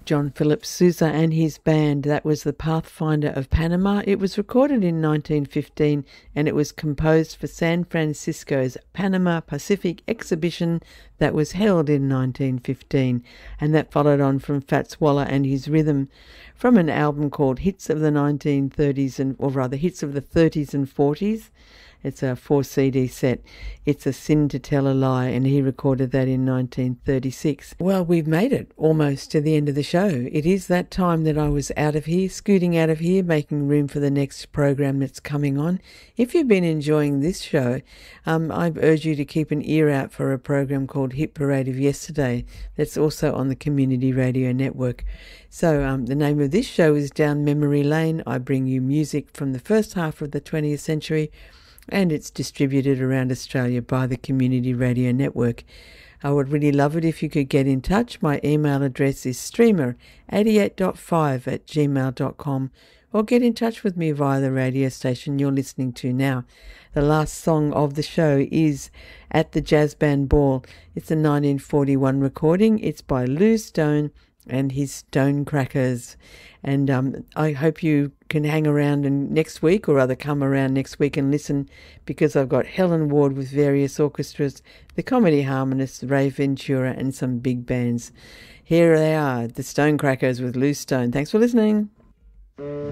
John Philip Sousa and his band. That was the Pathfinder of Panama. It was recorded in 1915 and it was composed for San Francisco's Panama Pacific exhibition that was held in 1915, and that followed on from Fats Waller and his Rhythm from an album called Hits of the 1930s, or rather Hits of the 30s and 40s. It's a 4 CD set. It's a Sin to Tell a Lie, and he recorded that in 1936. Well, we've made it almost to the end of the show. It is that time that I was out of here, scooting out of here, making room for the next program that's coming on. If you've been enjoying this show, I urge you to keep an ear out for a program called Hit Parade of Yesterday that's also on the Community Radio Network. So the name of this show is Down Memory Lane. I bring you music from the first half of the 20th century, and it's distributed around Australia by the Community Radio Network. I would really love it if you could get in touch. My email address is streamer88.5@gmail.com, or get in touch with me via the radio station you're listening to now. The last song of the show is At the Jazz Band Ball. It's a 1941 recording. It's by Lou Stone and his Stonecrackers. And I hope you can hang around and next week, or rather come around next week and listen, because I've got Helen Ward with various orchestras, the Comedy Harmonists, Ray Ventura, and some big bands. Here they are, the Stonecrackers with Lou Stone. Thanks for listening.